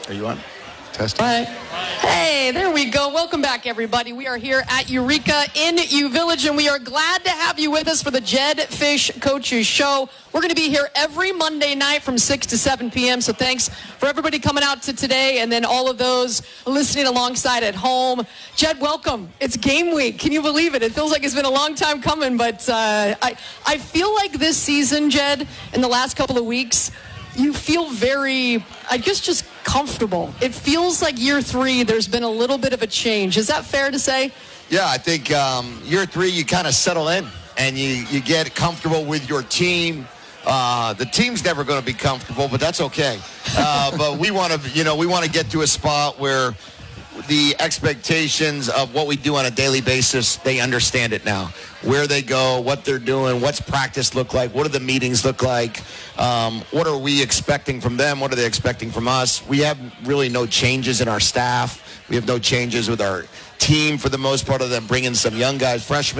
Are you on? Testing. Hey, there we go. Welcome back, everybody. We are here at Eureka in U Village, and we are glad to have you with us for the Jedd Fisch Coaches Show. We're going to be here every Monday night from 6 to 7 p.m., so thanks for everybody coming out to today, and then all of those listening alongside at home. Jedd, welcome. It's game week. Can you believe it? It feels like it's been a long time coming, but I feel like this season, Jedd, in the last couple of weeks, you feel very, I guess, just comfortable. It feels like year 3, there's been a little bit of a change. Is that fair to say? Yeah, I think year 3, you kind of settle in and you get comfortable with your team. The team's never going to be comfortable, but that's okay. But we want to get to a spot where the expectations of what we do on a daily basis, they understand it now. Where they go, what they're doing, what's practice look like, what do the meetings look like, what are we expecting from them, what are they expecting from us. We have really no changes in our staff. We have no changes with our team for the most part of them bringing some young guys, freshmen.